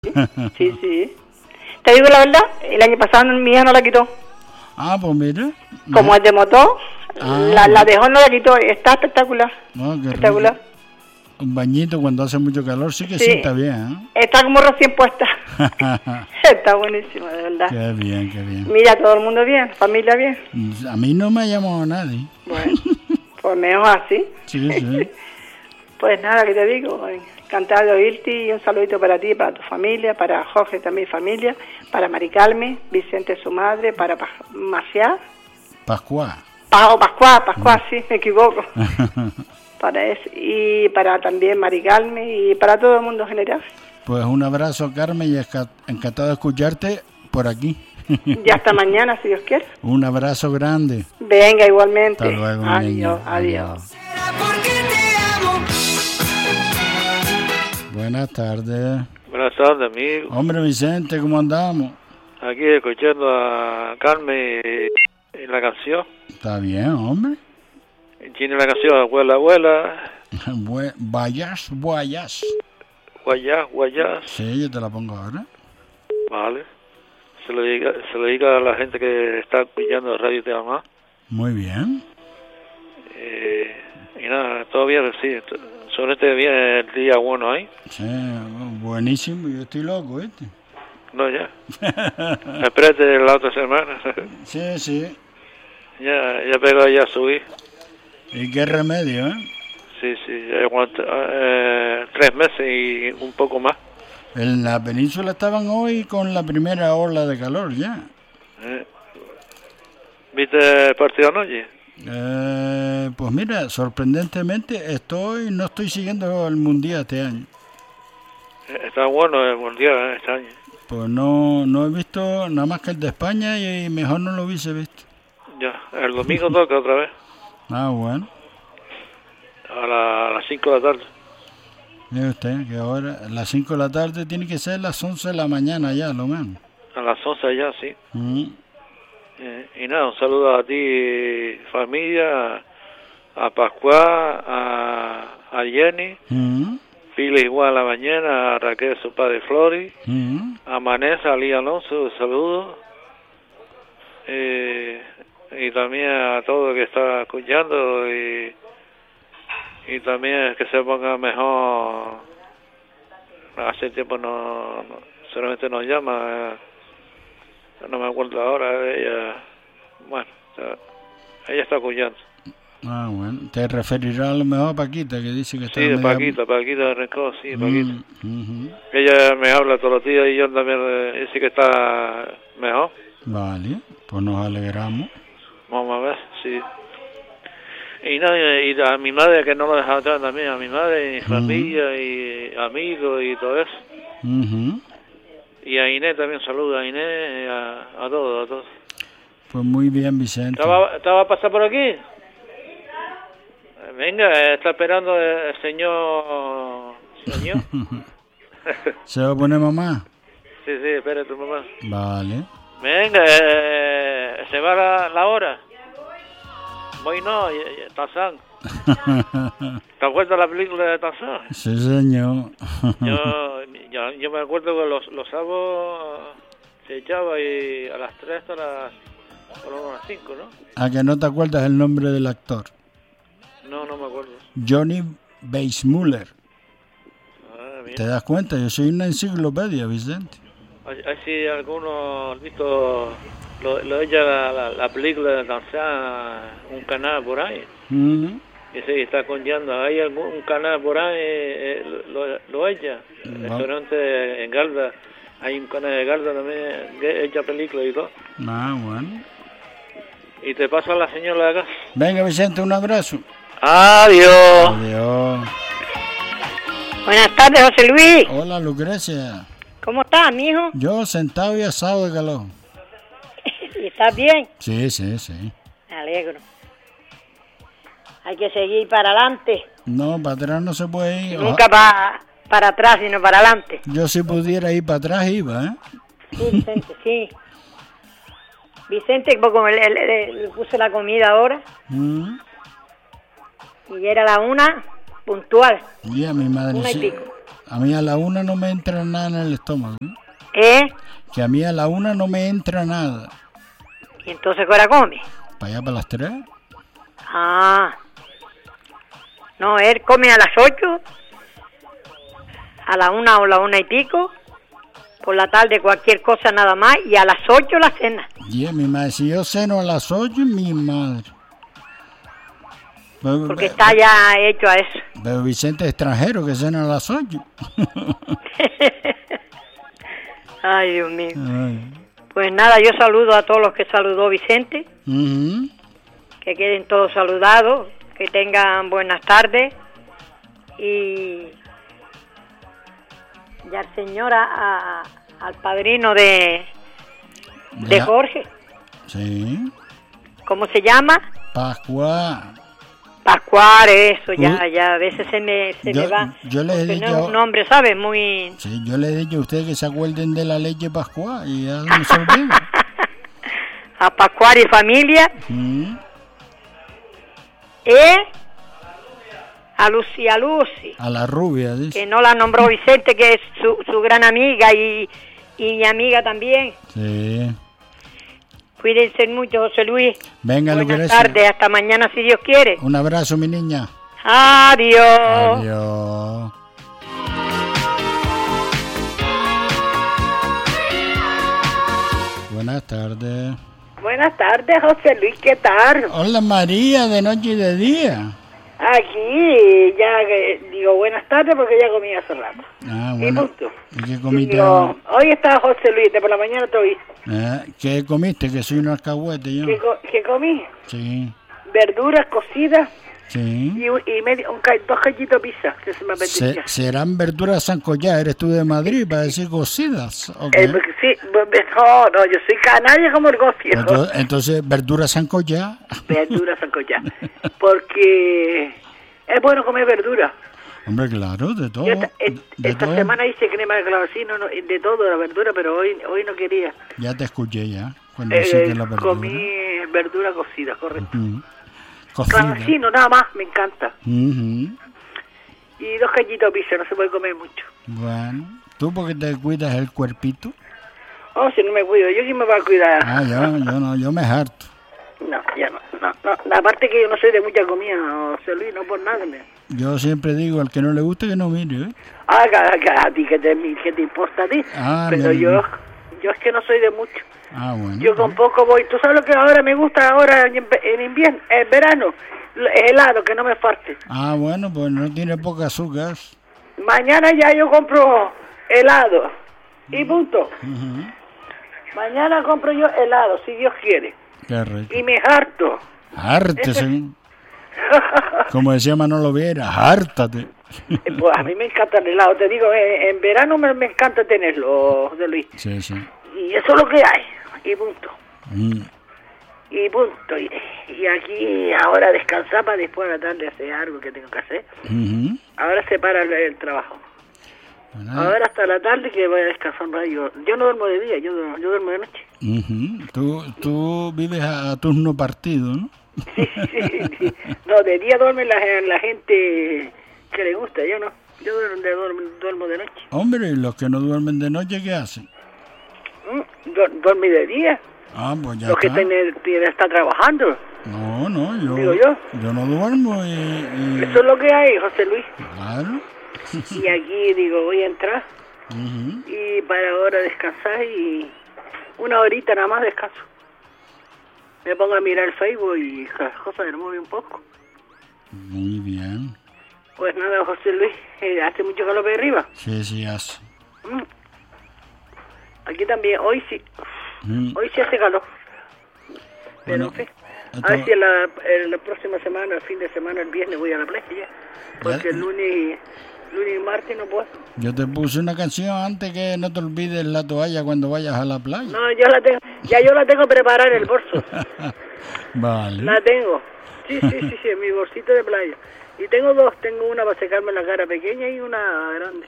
Sí, sí. Te digo la verdad, el año pasado mi hija no la quitó. Ah, pues mira. Como es de motor, la bueno. dejó, no la quitó. Está espectacular. Oh, qué espectacular. rico. Un bañito cuando hace mucho calor sí que Sí. sienta bien, Está como recién puesta. Está buenísimo, de verdad. Qué bien, qué bien. Mira, todo el mundo bien, familia bien. A mí no me ha llamado nadie. Bueno, pues mejor así. Sí, sí. Pues nada, ¿qué te digo? Encantada de oírte y un saludito para ti, para tu familia, para Jorge también familia, para Mari Carmen, Vicente su madre, para Maciá. Pascual. Pascual, sí, me equivoco. Para eso, y para también Mari Carmen y para todo el mundo en general. Pues un abrazo, Carmen, y encantado de escucharte por aquí. Y hasta mañana, si Dios quiere. Un abrazo grande. Venga, igualmente. Hasta luego, adiós, niña. adiós. Buenas tardes. Buenas tardes, amigo. Hombre, Vicente, ¿cómo andamos? Aquí escuchando a Carmen y la canción. Está bien, hombre. Tiene la canción Abuela, Abuela. Vayas. Guayá, Guayá. Sí, yo te la pongo ahora. Vale. Se lo diga a la gente que está escuchando Radio Te Ama. Muy bien. Y nada, todo bien, sí. Sobre este viene el día bueno ahí. Sí, buenísimo. Yo estoy loco, ¿viste? No, ya. Espérate la otra semana. Sí, sí. Ya pegó ya a subir. ¿Y qué remedio, eh? Sí, ya aguanta, 3 meses y un poco más. En la península estaban hoy con la primera ola de calor ya. ¿Viste el partido anoche? Pues mira, sorprendentemente no estoy siguiendo el Mundial este año. Está bueno el Mundial este año. Pues no he visto nada más que el de España y mejor no lo hubiese visto. Ya, el domingo toca otra vez. Ah, bueno. A las 5 de la tarde. Mire usted, que ahora a las 5 de la tarde tiene que ser las 11 de la mañana ya, lo menos. A las 11 ya, sí. Y nada, un saludo a ti, familia, a Pascual, a Jenny, Pili igual a la mañana, a Raquel, su padre Flori, a Manesa, a Lía Alonso, un saludo. Y también a todo el que está escuchando y también que se ponga mejor. Hace tiempo solamente nos llama, no me acuerdo ahora, ella está escuchando. Ah, bueno, te referirá a lo mejor a Paquita, que dice que está... Sí, Paquita de Rencor, sí, Paquita. Ella me habla todos los días y yo también dice que está mejor. Vale, pues nos alegramos. Vamos a ver, sí. Y a mi madre, que no lo deja atrás también, a mi madre, y familia, y amigos, y todo eso. Y a Inés también, saludo a Inés, a todos. Pues muy bien, Vicente. ¿Estaba a pasar por aquí? Venga, está esperando el señor. ¿Se va a poner mamá? Sí, espera tu mamá. Vale. Venga, se va la hora. Voy no, Tarzán. ¿Te acuerdas de la película de Tarzán? Sí, señor. yo me acuerdo que los sábados se echaba y a las 3 hasta las 5, ¿no? ¿A que no te acuerdas el nombre del actor? No me acuerdo. Johnny Weissmuller. Mira. ¿Te das cuenta? Yo soy una enciclopedia, Vicente. Así algunos han visto lo ella la película de Tarzán, un canal por ahí. Y sí, está contando. Hay un canal por ahí, lo ella. El restaurante en Garda. Hay un canal de Garda también, que echa películas y todo. Ah, bueno. Y te paso a la señora de acá. Venga, Vicente, un abrazo. Adiós. Buenas tardes, José Luis. Hola, Lucrecia. ¿Cómo estás, mijo? Yo sentado y asado de calor. ¿Y estás bien? Sí. Me alegro. Hay que seguir para adelante. No, para atrás no se puede ir. Nunca para atrás, sino para adelante. Yo si pudiera ir para atrás iba, ¿eh? Sí, Vicente, sí. Vicente, como le puse la comida ahora. Y era la 1 puntual. Y a mi madre 1 y pico. A mí a la 1 no me entra nada en el estómago. Que a mí a la 1 no me entra nada. ¿Y entonces qué hora come? Para allá, para las 3. Ah. No, él come a las 8, a la 1 o la 1 y pico, por la tarde cualquier cosa nada más, y a las 8 la cena. Mi madre, si yo ceno a las 8, mi madre. Porque está ya hecho a eso. Pero Vicente es extranjero que cena a las 8. Ay, Dios mío. Ay. Pues nada, yo saludo a todos los que saludó Vicente. Que queden todos saludados, que tengan buenas tardes. Y al señor, al padrino de Jorge. Sí. ¿Cómo se llama? Pascual, eso, ya a veces se me va. Yo le he dicho, no es un nombre, ¿sabes? Muy... Sí, yo le he dicho a ustedes que se acuerden de la leche Pascual y ya no se olviden. A Pascual y familia. A Lucy. A la rubia, dice. Que no la nombró Vicente, que es su gran amiga y mi amiga también. Sí. Cuídense mucho, José Luis. Venga, Buenas tardes, hasta mañana si Dios quiere. Un abrazo, mi niña. Adiós. Adiós. Buenas tardes. Buenas tardes, José Luis, ¿qué tal? Hola, María, de noche y de día. Aquí, ya digo buenas tardes porque ya comí hace rato. Bueno. Y punto. ¿Y qué comiste? Digo, hoy está José Luis, de por la mañana te oí. ¿Qué comiste? Que soy un alcahuete yo. ¿Qué comí? Sí. Verduras cocidas. Sí. Y dos callitos pizza, que se me apetecía. ¿Serán verduras sancolladas? ¿Eres tú de Madrid para decir cocidas? Sí, no, yo soy canaria como el gofio. Entonces, verduras sancolladas. Verduras sancolladas. Porque es bueno comer verduras. Hombre, claro, de todo. Esta semana hice crema de clavacino, de todo, la verdura, pero hoy no quería. Ya te escuché ya, cuando hiciste la verdura. Comí verdura cocida, correcto. Clavacino, nada más, me encanta. Y 2 callitos pizza, no se puede comer mucho. Bueno, ¿tú por qué te cuidas el cuerpito? Si no me cuido, ¿yo quién me va a cuidar? Yo me harto. No, ya no. Aparte que yo no soy de mucha comida, José Luis, no por nada. Yo siempre digo, al que no le gusta que no mire, ¿eh? A ti, ¿qué te importa a ti? Pero yo es que no soy de mucho. Bueno. Yo con poco voy. ¿Tú sabes lo que ahora me gusta ahora en invierno, en verano? Es helado, que no me falte. Bueno, pues no tiene poca azúcar. Mañana ya yo compro helado. Y punto. Mañana compro yo helado, si Dios quiere. Qué rico. Y me harto. Hártese. Como decía Manolo Viera, hártate. Pues a mí me encanta el helado, te digo, en verano me encanta tenerlo, José Luis. Sí. Y eso es lo que hay, y punto. Y punto. Y aquí ahora descansar para después de la tarde hacer algo que tengo que hacer. Ahora se para el trabajo. Ahora hasta la tarde que voy a descansar un rato. Yo no duermo de día, yo duermo de noche. Tú vives a turno partido, ¿no? Sí. No, de día duerme la gente que le gusta, yo no. Yo duermo de noche. Hombre, ¿y los que no duermen de noche qué hacen? Duerme de día. Pues ya los que está trabajando. No, digo yo no duermo y... Eso es lo que hay, José Luis. Claro. Y aquí digo, voy a entrar y para ahora descansar y 1 horita nada más descanso. Me pongo a mirar el Facebook y las cosas me mueven un poco. Muy bien. Pues nada, José Luis, hace mucho calor para arriba. Sí, hace. Aquí también, hoy sí. Hoy sí hace calor. Pero en fin, a ver si la próxima semana, el fin de semana, el viernes voy a la playa ya. Porque el lunes y martes no puedo. Yo te puse una canción antes, que no te olvides la toalla cuando vayas a la playa. No, yo la tengo preparada en el bolso. Vale. La tengo. Sí, en mi bolsito de playa. Y tengo 2, tengo una para secarme la cara pequeña y una grande.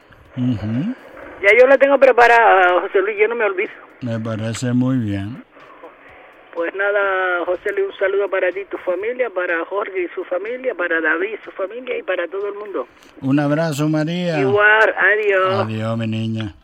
Ya yo la tengo preparada, José Luis, yo no me olvido. Me parece muy bien. Pues nada, José, un saludo para ti y tu familia, para Jorge y su familia, para David y su familia y para todo el mundo. Un abrazo, María. Igual, adiós. Adiós, mi niña.